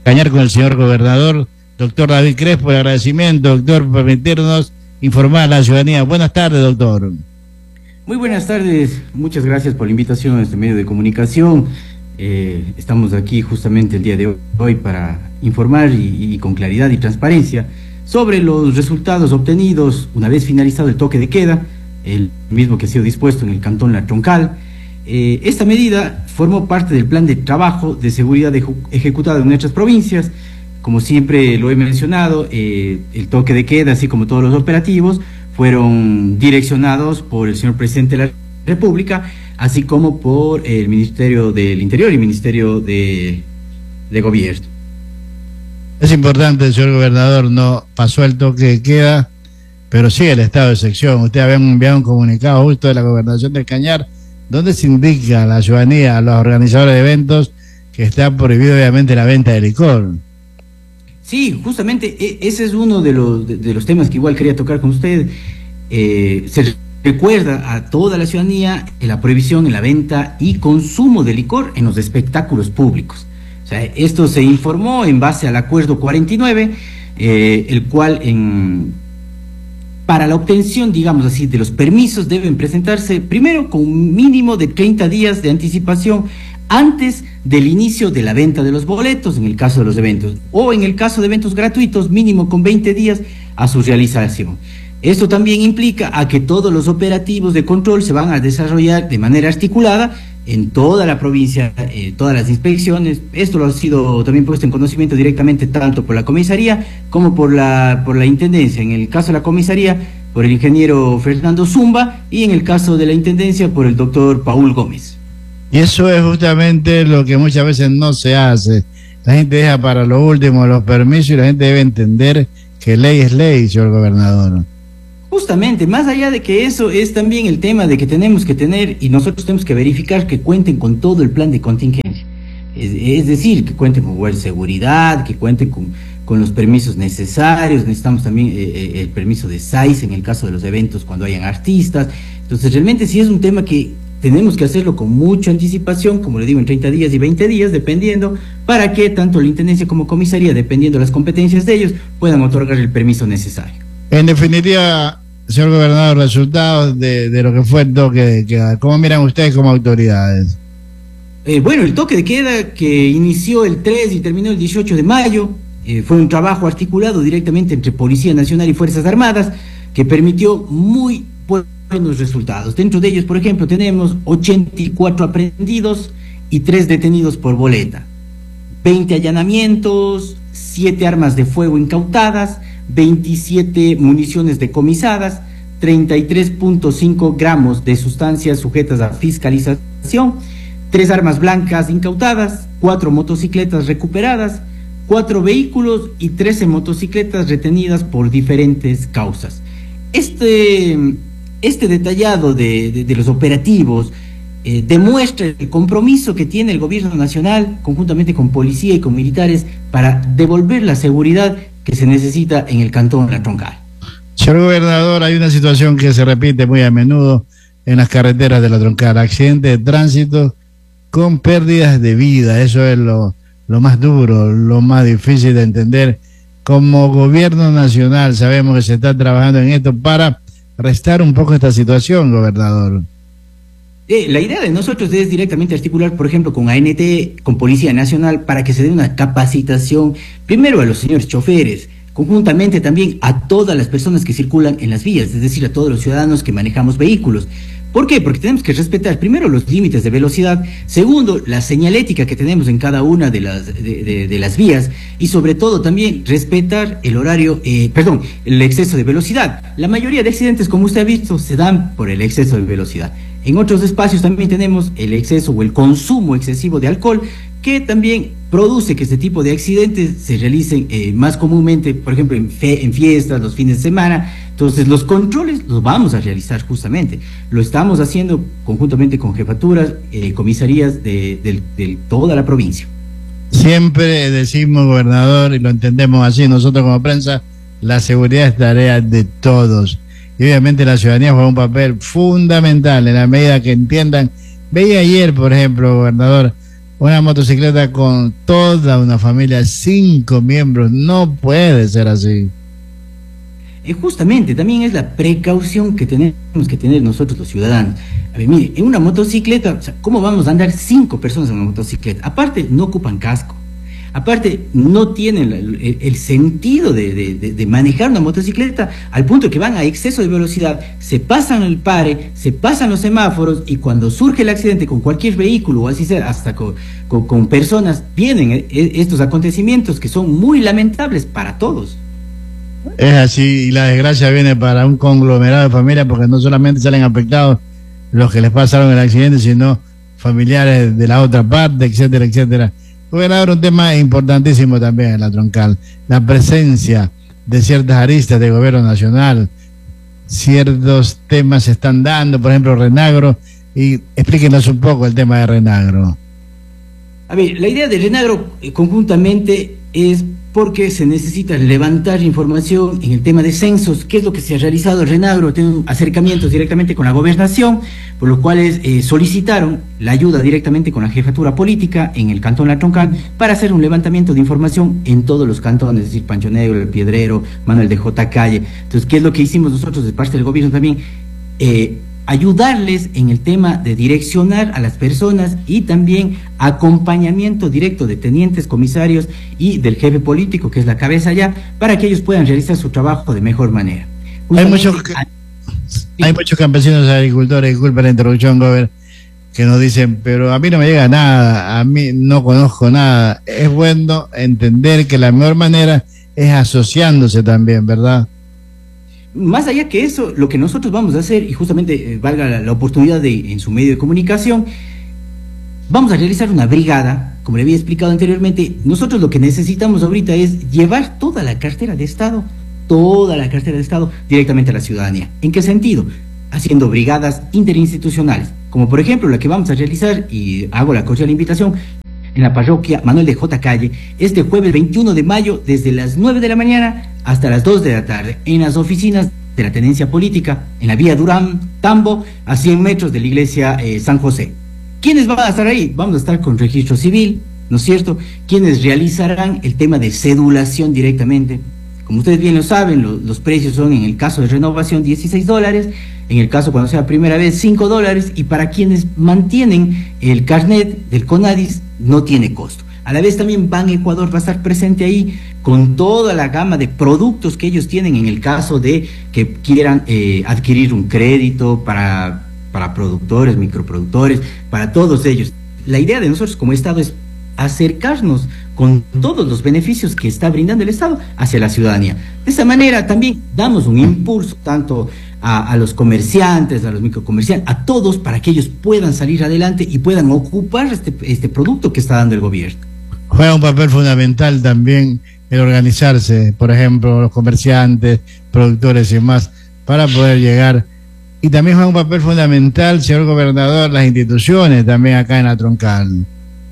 Cañar con el señor gobernador, doctor David Crespo. El agradecimiento, doctor, por permitirnos informar a la ciudadanía. Buenas tardes, doctor. Muy buenas tardes, muchas gracias por la invitación a este medio de comunicación. Estamos aquí justamente el día de hoy para informar y con claridad y transparencia sobre los resultados obtenidos una vez finalizado el toque de queda, el mismo que ha sido dispuesto en el Cantón La Troncal. Esta medida formó parte del plan de trabajo de seguridad ejecutado en nuestras provincias. Como siempre lo he mencionado, el toque de queda, así como todos los operativos, fueron direccionados por el señor presidente de la República, así como por el Ministerio del Interior y Ministerio de Gobierno. Es importante, señor gobernador, no pasó el toque de queda, pero sigue el estado de excepción. Usted había enviado un comunicado justo de la Gobernación del Cañar, donde se indica a la ciudadanía, a los organizadores de eventos, que está prohibido obviamente la venta de licor. Sí, justamente ese es uno de los temas que igual quería tocar con usted. Se recuerda a toda la ciudadanía la prohibición en la venta y consumo de licor en los espectáculos públicos. O sea, esto se informó en base al acuerdo 49, el cual para la obtención, digamos así, de los permisos deben presentarse primero con un mínimo de 30 días de anticipación antes del inicio de la venta de los boletos, en el caso de los eventos, o en el caso de eventos gratuitos, mínimo con 20 días a su realización. Esto también implica a que todos los operativos de control se van a desarrollar de manera articulada en toda la provincia, todas las inspecciones. Esto lo ha sido también puesto en conocimiento directamente tanto por la comisaría como por la intendencia. En el caso de la comisaría, por el ingeniero Fernando Zumba, y en el caso de la intendencia, por el doctor Paul Gómez. Y eso es justamente lo que muchas veces no se hace. La gente deja para lo último los permisos y la gente debe entender que ley es ley, señor gobernador. Justamente, más allá de que eso es también el tema de que tenemos que tener y nosotros tenemos que verificar que cuenten con todo el plan de contingencia. Es decir, que cuenten con guardia de seguridad, que cuenten con los permisos necesarios. Necesitamos también el permiso de SAIS en el caso de los eventos cuando hayan artistas. Entonces, realmente sí es un tema que tenemos que hacerlo con mucha anticipación, como le digo, en 30 días y 20 días, dependiendo, para que tanto la intendencia como comisaría, dependiendo de las competencias de ellos, puedan otorgar el permiso necesario. En definitiva, señor gobernador, resultados de lo que fue el toque de queda, ¿cómo miran ustedes como autoridades? Bueno, el toque de queda que inició el 3 y terminó el 18 de mayo, fue un trabajo articulado directamente entre Policía Nacional y Fuerzas Armadas, que permitió muy buenos resultados. Dentro de ellos, por ejemplo, tenemos 84 aprehendidos y 3 detenidos por boleta, 20 allanamientos, 7 armas de fuego incautadas, 27 municiones decomisadas, 33.5 gramos de sustancias sujetas a fiscalización, 3 armas blancas incautadas, 4 motocicletas recuperadas, 4 vehículos y 13 motocicletas retenidas por diferentes causas. Este detallado de los operativos demuestra el compromiso que tiene el gobierno nacional, conjuntamente con policía y con militares, para devolver la seguridad que se necesita en el Cantón La Troncal. Señor gobernador, hay una situación que se repite muy a menudo en las carreteras de La Troncal: accidentes de tránsito con pérdidas de vida. Eso es lo más duro, lo más difícil de entender. Como gobierno nacional sabemos que se está trabajando en esto para restar un poco esta situación, gobernador. La idea de nosotros es directamente articular, por ejemplo, con ANT, con Policía Nacional, para que se dé una capacitación, primero a los señores choferes, conjuntamente también a todas las personas que circulan en las vías, es decir, a todos los ciudadanos que manejamos vehículos. ¿Por qué? Porque tenemos que respetar primero los límites de velocidad, segundo, la señalética que tenemos en cada una de las vías, y sobre todo también respetar el horario, el exceso de velocidad. La mayoría de accidentes, como usted ha visto, se dan por el exceso de velocidad. En otros espacios también tenemos el exceso o el consumo excesivo de alcohol, que también produce que este tipo de accidentes se realicen más comúnmente, por ejemplo, en fiestas, los fines de semana. Entonces, los controles los vamos a realizar justamente. Lo estamos haciendo conjuntamente con jefaturas, comisarías de toda la provincia. Siempre decimos, gobernador, y lo entendemos así nosotros como prensa, la seguridad es tarea de todos. Y obviamente la ciudadanía juega un papel fundamental en la medida que entiendan. Veía ayer, por ejemplo, gobernador, una motocicleta con toda una familia, 5 miembros. No puede ser así. Justamente, también es la precaución que tenemos que tener nosotros los ciudadanos. A ver, mire, en una motocicleta, o sea, ¿cómo vamos a andar 5 personas en una motocicleta? Aparte, no ocupan casco. Aparte, no tienen el sentido de manejar una motocicleta al punto que van a exceso de velocidad, se pasan el pare, se pasan los semáforos y cuando surge el accidente con cualquier vehículo, o así sea, hasta con personas, vienen estos acontecimientos que son muy lamentables para todos. Es así, y la desgracia viene para un conglomerado de familias porque no solamente salen afectados los que les pasaron el accidente, sino familiares de la otra parte, etcétera, etcétera. Gobernador, un tema importantísimo también en la Troncal, la presencia de ciertas aristas del gobierno nacional, ciertos temas se están dando, por ejemplo, Renagro, y explíquenos un poco el tema de Renagro. A ver, la idea de Renagro conjuntamente es porque se necesita levantar información en el tema de censos, qué es lo que se ha realizado. Renagro tiene acercamientos directamente con la gobernación, por lo cuales solicitaron la ayuda directamente con la jefatura política en el cantón La Troncal para hacer un levantamiento de información en todos los cantones, es decir, Pancho Negro, El Piedrero, Manuel de J. Calle. Entonces, ¿qué es lo que hicimos nosotros de parte del gobierno también? Ayudarles en el tema de direccionar a las personas y también acompañamiento directo de tenientes, comisarios y del jefe político, que es la cabeza allá, para que ellos puedan realizar su trabajo de mejor manera. Hay muchos campesinos agricultores, disculpe la interrupción, Gober, que nos dicen, pero a mí no me llega nada, a mí no conozco nada. Es bueno entender que la mejor manera es asociándose también, ¿verdad? Más allá que eso, lo que nosotros vamos a hacer, y justamente valga la oportunidad en su medio de comunicación, vamos a realizar una brigada, como le había explicado anteriormente. Nosotros lo que necesitamos ahorita es llevar toda la cartera de Estado directamente a la ciudadanía. ¿En qué sentido? Haciendo brigadas interinstitucionales, como por ejemplo la que vamos a realizar, y hago la cordial invitación, en la parroquia Manuel de J. Calle, este jueves 21 de mayo, desde las 9 de la mañana hasta las 2 de la tarde, en las oficinas de la Tenencia Política, en la vía Durán-Tambo, a 100 metros de la iglesia San José. ¿Quiénes van a estar ahí? Vamos a estar con registro civil, ¿no es cierto? ¿Quiénes realizarán el tema de cedulación directamente? Como ustedes bien lo saben, los precios son, en el caso de renovación, $16, en el caso cuando sea primera vez, $5, y para quienes mantienen el carnet del CONADIS, no tiene costo. A la vez también Ban Ecuador va a estar presente ahí con toda la gama de productos que ellos tienen en el caso de que quieran adquirir un crédito para productores, microproductores, para todos ellos. La idea de nosotros como Estado es acercarnos con todos los beneficios que está brindando el Estado hacia la ciudadanía. De esa manera también damos un impulso tanto a los comerciantes, a los microcomerciantes, a todos, para que ellos puedan salir adelante y puedan ocupar este producto que está dando el gobierno. Juega un papel fundamental también el organizarse, por ejemplo, los comerciantes, productores y más, para poder llegar. Y también juega un papel fundamental, señor gobernador, las instituciones también acá en la Troncal.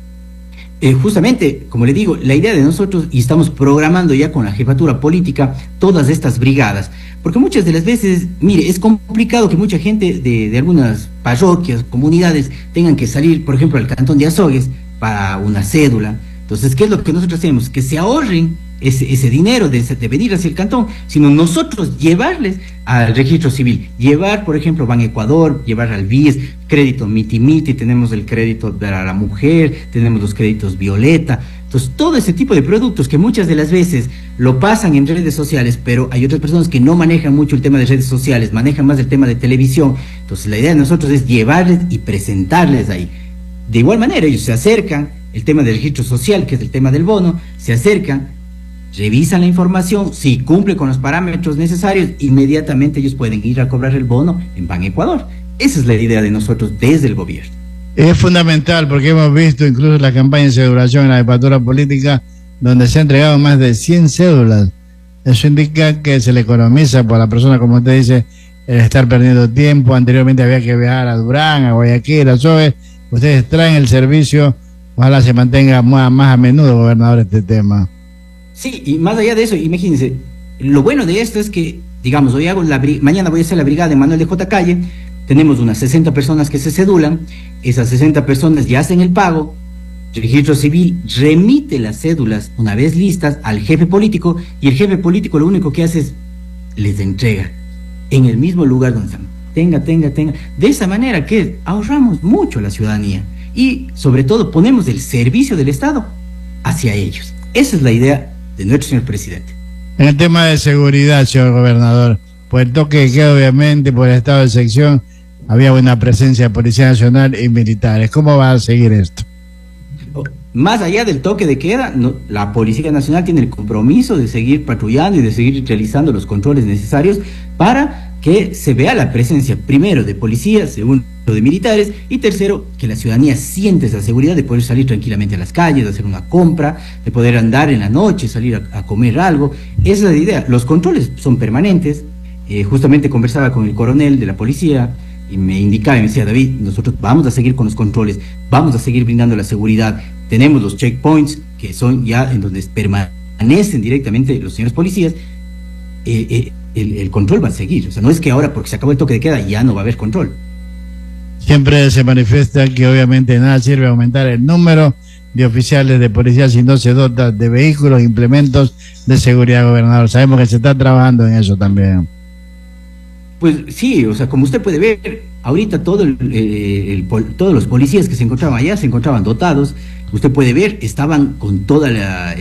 Justamente, como le digo, la idea de nosotros, y estamos programando ya con la jefatura política todas estas brigadas, porque muchas de las veces, mire, es complicado que mucha gente de algunas parroquias, comunidades, tengan que salir, por ejemplo, al cantón de Azogues para una cédula. Entonces, ¿qué es lo que nosotros hacemos? Que se ahorren ese dinero de venir hacia el cantón, sino nosotros llevarles al registro civil, llevar, por ejemplo, Ban Ecuador, llevar al BIES, crédito Miti, tenemos el crédito para la mujer, tenemos los créditos Violeta. Entonces, todo ese tipo de productos que muchas de las veces lo pasan en redes sociales, pero hay otras personas que no manejan mucho el tema de redes sociales, manejan más el tema de televisión. Entonces, la idea de nosotros es llevarles y presentarles ahí. De igual manera, ellos se acercan, el tema del registro social, que es el tema del bono, se acercan, revisan la información, si cumple con los parámetros necesarios, inmediatamente ellos pueden ir a cobrar el bono en Ban Ecuador. Esa es la idea de nosotros desde el gobierno. Es fundamental porque hemos visto incluso la campaña de cedulación en la jefatura política donde se han entregado más de 100 cédulas. Eso indica que se le economiza por la persona, como usted dice, el estar perdiendo tiempo. Anteriormente había que viajar a Durán, a Guayaquil, a Sobe. Ustedes traen el servicio, ojalá se mantenga más a menudo, gobernador, este tema. Sí, y más allá de eso, imagínense, lo bueno de esto es que, digamos, mañana voy a hacer la brigada de Manuel de J. Calle, tenemos unas 60 personas que se cedulan, esas 60 personas ya hacen el pago, registro civil remite las cédulas una vez listas al jefe político y el jefe político lo único que hace es les entrega en el mismo lugar donde están. Tenga. De esa manera que ahorramos mucho a la ciudadanía y sobre todo ponemos el servicio del Estado hacia ellos. Esa es la idea de nuestro señor presidente. En el tema de seguridad, señor gobernador, por el toque de queda, obviamente, por el estado de sección, había una presencia de Policía Nacional y militares. ¿Cómo va a seguir esto? Más allá del toque de queda, la Policía Nacional tiene el compromiso de seguir patrullando y de seguir realizando los controles necesarios para que se vea la presencia, primero, de policías, segundo, de militares, y tercero, que la ciudadanía siente esa seguridad de poder salir tranquilamente a las calles, de hacer una compra, de poder andar en la noche, salir a comer algo. Esa es la idea. Los controles son permanentes. Justamente conversaba con el coronel de la policía y me indicaba y me decía: David, nosotros vamos a seguir con los controles, vamos a seguir brindando la seguridad. Tenemos los checkpoints, que son ya en donde permanecen directamente los señores policías. El control va a seguir. O sea, no es que ahora porque se acabó el toque de queda ya no va a haber control. Siempre se manifiesta que obviamente nada sirve aumentar el número de oficiales de policía si no se dota de vehículos e implementos de seguridad, gobernador. Sabemos que se está trabajando en eso también. Pues sí, o sea, como usted puede ver, ahorita todos los policías que se encontraban allá se encontraban dotados. Usted puede ver, estaban con toda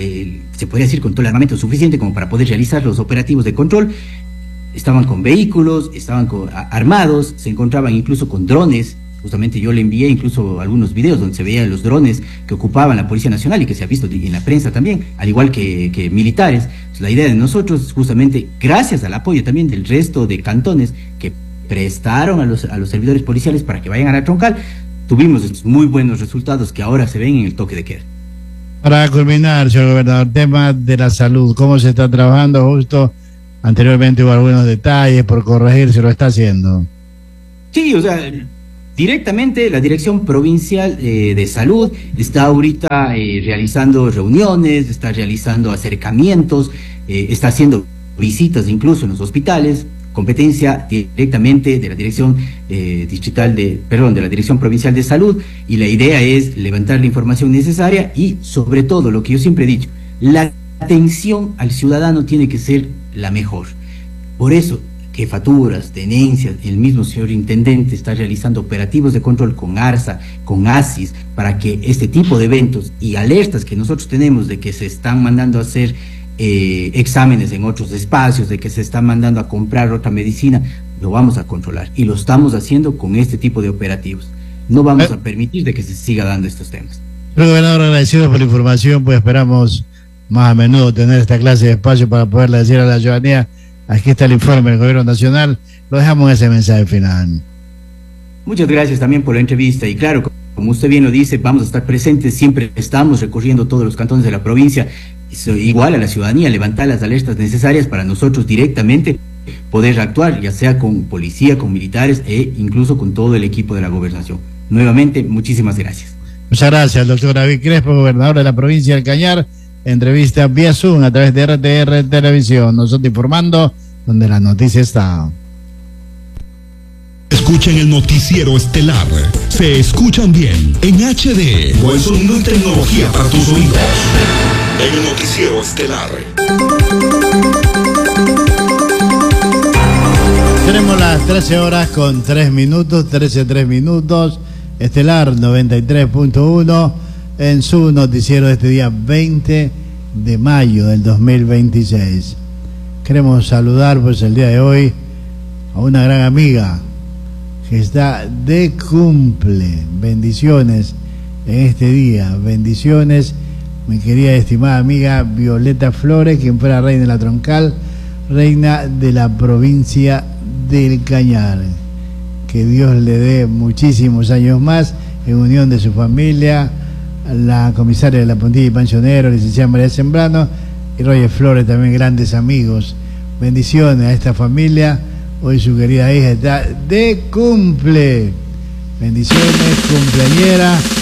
se podría decir con todo el armamento suficiente como para poder realizar los operativos de control. Estaban con vehículos, estaban armados, se encontraban incluso con drones. Justamente yo le envié incluso algunos videos donde se veían los drones que ocupaban la Policía Nacional y que se ha visto en la prensa también, al igual que militares. Entonces, la idea de nosotros es justamente, gracias al apoyo también del resto de cantones que prestaron a los servidores policiales para que vayan a la Troncal, tuvimos muy buenos resultados que ahora se ven en el toque de queda. Para culminar, señor gobernador, tema de la salud, ¿cómo se está trabajando? Justo anteriormente hubo algunos detalles por corregir, ¿se lo está haciendo? Sí, o sea, directamente la Dirección Provincial de Salud está ahorita realizando reuniones, está realizando acercamientos, está haciendo visitas incluso en los hospitales, competencia directamente de la Dirección de la Dirección Provincial de Salud, y la idea es levantar la información necesaria y, sobre todo, lo que yo siempre he dicho, la atención al ciudadano tiene que ser la mejor. Por eso, jefaturas, tenencias, el mismo señor intendente está realizando operativos de control con ARSA, con ASIS, para que este tipo de eventos y alertas que nosotros tenemos de que se están mandando a hacer exámenes en otros espacios, de que se está mandando a comprar otra medicina, lo vamos a controlar y lo estamos haciendo con este tipo de operativos. No vamos a permitir de que se siga dando estos temas. Pero, gobernador, agradecidos por la información, pues esperamos más a menudo tener esta clase de espacio para poderle decir a la ciudadanía: aquí está el informe del Gobierno Nacional. Lo dejamos en ese mensaje final. Muchas gracias también por la entrevista y claro, como usted bien lo dice, vamos a estar presentes, siempre estamos recorriendo todos los cantones de la provincia, igual a la ciudadanía, levantar las alertas necesarias para nosotros directamente poder actuar, ya sea con policía, con militares e incluso con todo el equipo de la gobernación. Nuevamente, muchísimas gracias. Muchas gracias, doctor David Crespo, gobernador de la provincia del Cañar. Entrevista vía Zoom a través de RTR Televisión. Nosotros informando donde la noticia está. Escuchen el noticiero estelar. Se escuchan bien en HD. Buen sonido y tecnología para tus oídos. En el noticiero estelar. Tenemos las 13 horas con 3 minutos, 13:03 minutos. Estelar 93.1 en su noticiero de este día 20 de mayo del 2026. Queremos saludar pues el día de hoy a una gran amiga que está de cumple. Bendiciones en este día, bendiciones, mi querida y estimada amiga Violeta Flores, quien fuera reina de la Troncal, reina de la provincia del Cañar. Que Dios le dé muchísimos años más en unión de su familia, la comisaria de la Puntilla y Pensionero, licenciada María Sembrano, y Roger Flores, también grandes amigos. Bendiciones a esta familia. Hoy su querida hija está de cumple. Bendiciones, cumpleañera.